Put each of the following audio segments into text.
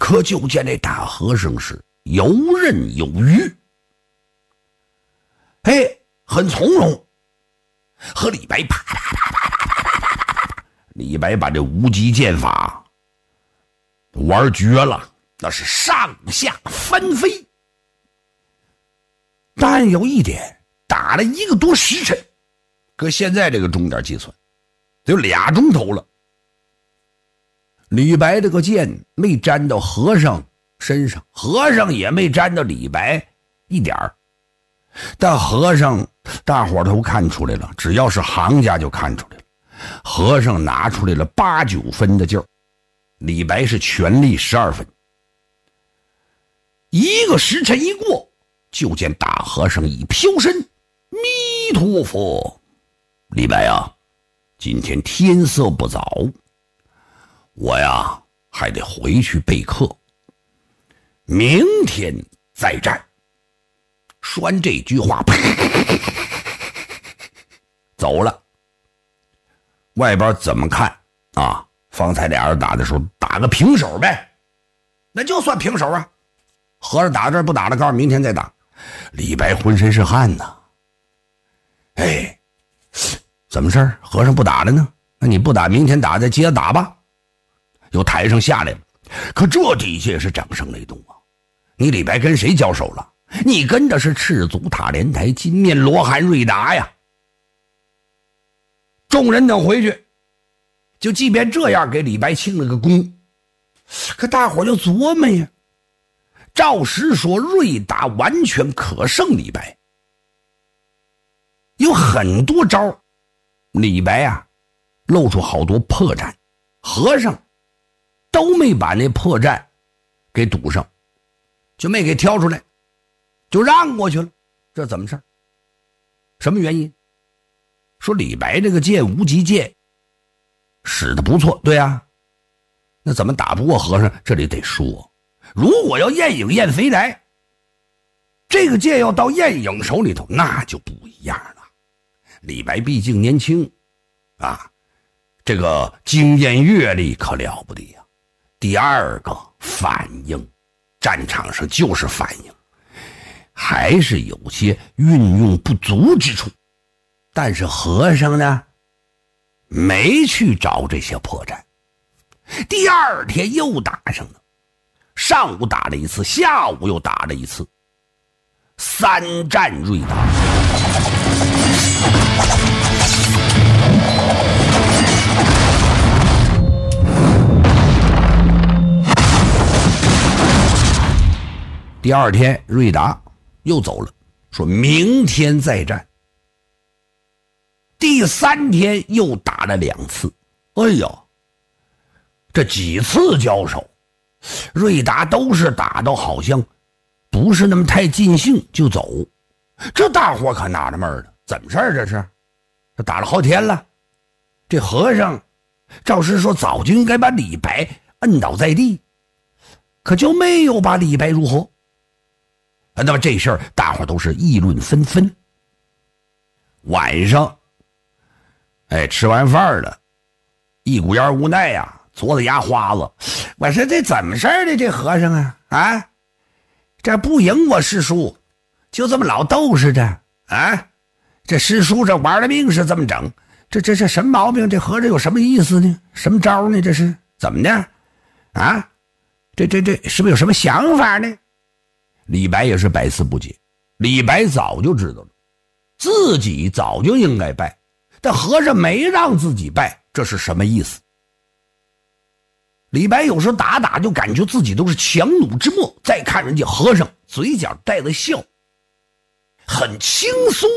可就见这大和尚是游刃有余，很从容，和李白啪啪啪啪啪啪啪啪啪，李白把这无极剑法玩绝了，那是上下翻飞。但有一点，打了1个多时辰，搁现在这个钟点计算，得有2钟头了。李白这个剑没沾到和尚身上，和尚也没沾到李白一点儿。但和尚大伙都看出来了，只要是行家就看出来了，和尚拿出来了8、9分的劲儿，李白是全力12分。1个时辰一过，就见大和尚一飘身，弥陀佛，李白啊，今天天色不早，我呀还得回去备课，明天再战。说完这句话，走了。外边怎么看啊？方才俩人打的时候打个平手呗，那就算平手啊。和尚打这儿不打了，告诉明天再打。李白浑身是汗呐。怎么事儿？和尚不打了呢？那你不打，明天打再接着打吧。由台上下来了，可这底下是掌声雷动啊！你李白跟谁交手了？你跟着是赤足塔连台金面罗汉瑞达呀！众人等回去，就即便这样给李白庆了个功，可大伙就琢磨呀。赵石说瑞达完全可胜李白，有很多招，李白啊露出好多破绽，和尚都没把那破绽给堵上，就没给挑出来，就让过去了。这怎么事儿？什么原因？说李白这个剑无极剑使得不错，对啊，那怎么打不过和尚？这里得说，如果要燕影燕飞来，这个剑要到燕影手里头，那就不一样了。李白毕竟年轻啊，这个经验阅历可了不得呀。第二个反应，战场上就是反应，还是有些运用不足之处。但是和尚呢，没去找这些破绽。第二天又打上了，上午打了一次，下午又打了一次，3战瑞达。第二天瑞达又走了，说明天再战。第3天又打了2次，这几次交手，瑞达都是打到好像不是那么太尽兴就走。这大伙可纳了闷了，怎么事儿？这是这打了好几天了，这和尚赵石说早就应该把李白摁倒在地，可就没有把李白如何。那么这事儿大伙都是议论纷纷。晚上吃完饭了，一股烟无奈呀，嘬着牙花子。我说这怎么事儿呢？这和尚啊，这不赢我师叔，就这么老斗似的啊！这师叔这玩了命是这么整，这什么毛病？这和尚有什么意思呢？什么招呢？这是怎么的啊？这是不是有什么想法呢？李白也是百思不解。李白早就知道了，自己早就应该败，但和尚没让自己败，这是什么意思？李白有时候打就感觉自己都是强弩之末，再看人家和尚嘴角带着笑，很轻松。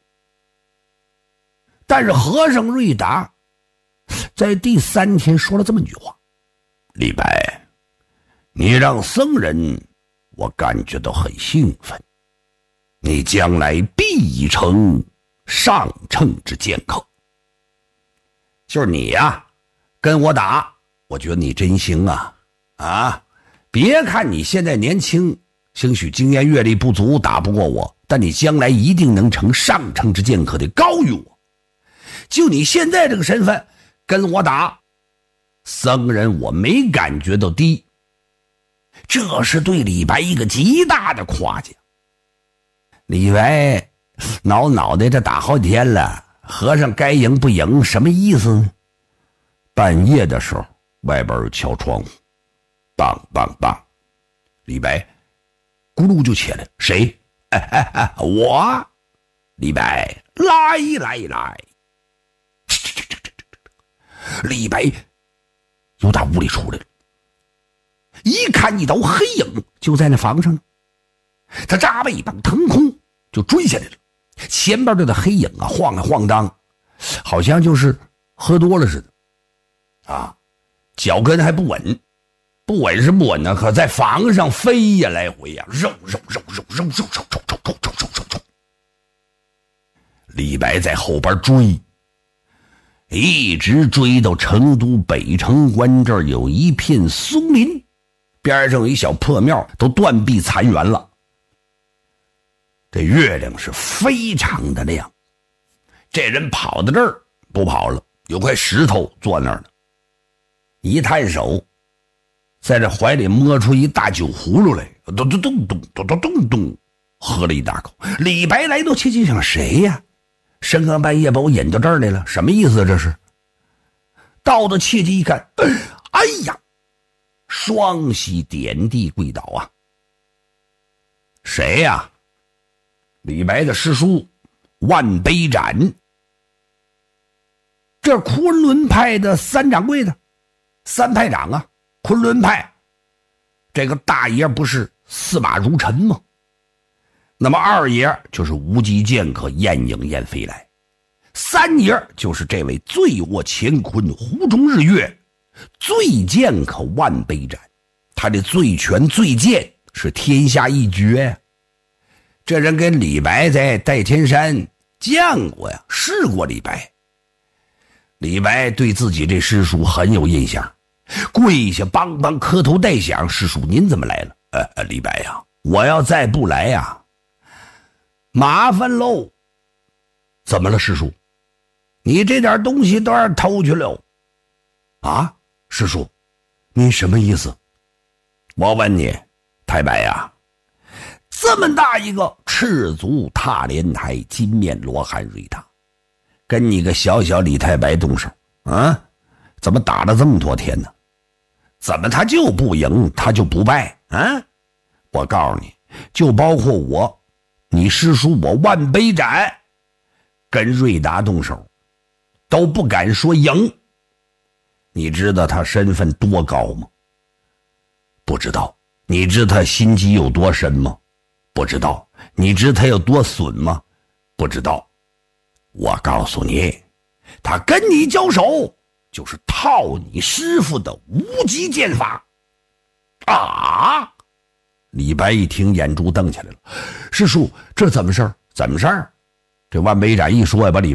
但是和尚瑞达在第3天说了这么一句话：李白，你让僧人我感觉到很兴奋，你将来必成上乘之剑客。就是你呀，跟我打，我觉得你真行啊！别看你现在年轻，兴许经验阅历不足，打不过我，但你将来一定能成上乘之剑客，得高于我。就你现在这个身份，跟我打，僧人我没感觉到低。 这是对李白一个极大的夸奖。李白脑袋这打好几天了，和尚该赢不赢，什么意思呢？半夜的时候，外边有敲窗户，梆梆梆，李白咕噜就起来了。谁？我。李白，来。李白由打屋里出来了，一看一道黑影就在那房上呢，他扎背膀腾空就追下来了。前边这个黑影啊，晃来晃荡，好像就是喝多了似的啊，脚跟还不稳，不稳是不稳呢，可在房上飞呀来回呀，肉。李白在后边追，一直追到成都北城关这儿，有一片松林，边上有一小破庙，都断壁残垣了。这月亮是非常的亮，这人跑到这儿不跑了，有块石头坐那儿呢，一探手，在这怀里摸出一大酒葫芦来，咚咚咚咚咚咚咚咚，喝了一大口。李白来到切记想，谁呀？深更半夜把我引到这儿来了，什么意思这是？到了切记一看，哎呀，双膝点地跪倒啊！谁呀？李白的师叔万杯斩，这昆仑派的三掌柜的，三派长啊，昆仑派这个大爷不是司马如尘吗？那么二爷就是无极剑客燕影燕飞来，三爷就是这位醉卧乾坤湖中日月醉剑客万杯斩，他的醉拳醉剑是天下一绝呀。这人跟李白在戴天山见过呀，试过李白。李白对自己这师叔很有印象，跪下梆梆磕头带响，师叔您怎么来了？李白呀，我要再不来呀，麻烦喽。怎么了师叔？你这点东西都让偷去了啊？师叔您什么意思？我问你，太白呀，这么大一个赤足踏莲台，金面罗汉瑞达，跟你个小小李太白动手啊？怎么打了这么多天呢？怎么他就不赢，他就不败啊？我告诉你，就包括我，你师叔我万杯斩，跟瑞达动手都不敢说赢。你知道他身份多高吗？不知道。你知道他心机有多深吗？不知道。你知道他有多损吗？不知道。我告诉你，他跟你交手就是套你师傅的无极剑法啊！李白一听，眼珠瞪起来了。师叔，这怎么事儿？怎么事儿？这万杯斩一说呀，把李